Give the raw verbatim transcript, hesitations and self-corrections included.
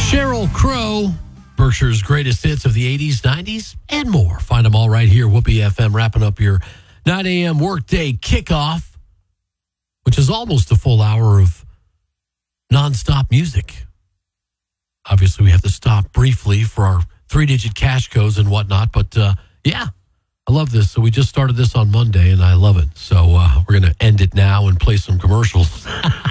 Sheryl Crow, Berkshire's greatest hits of the eighties, nineties, and more. Find them all right here. Whoopee F M wrapping up your nine a.m. workday kickoff, which is almost a full hour of nonstop music. Obviously, we have to stop briefly for our three-digit cash codes and whatnot, but uh, yeah, I love this. So we just started this on Monday, and I love it. So uh, we're going to end it now and play some commercials.